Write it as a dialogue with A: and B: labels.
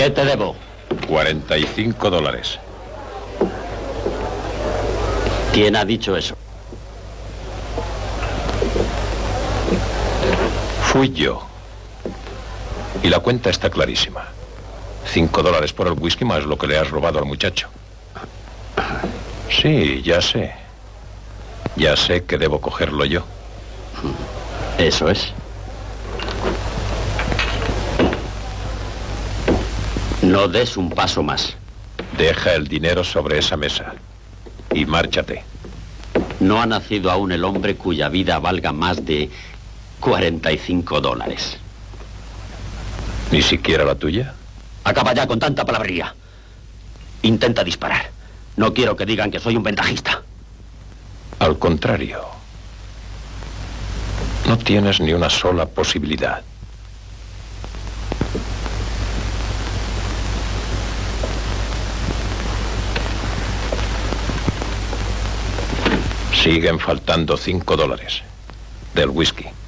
A: ¿Qué te debo?
B: 45 dólares.
A: ¿Quién ha dicho eso?
B: Fui yo. Y la cuenta está clarísima. 5 dólares por el whisky más lo que le has robado al muchacho. Sí, ya sé. Ya sé que debo cogerlo yo.
A: Eso es. No des un paso más.
B: Deja el dinero sobre esa mesa. Y márchate.
A: No ha nacido aún el hombre cuya vida valga más de 45 dólares.
B: ¿Ni siquiera la tuya?
A: Acaba ya con tanta palabrería. Intenta disparar. No quiero que digan que soy un ventajista.
B: Al contrario. No tienes ni una sola posibilidad. Siguen faltando 5 dólares del whisky.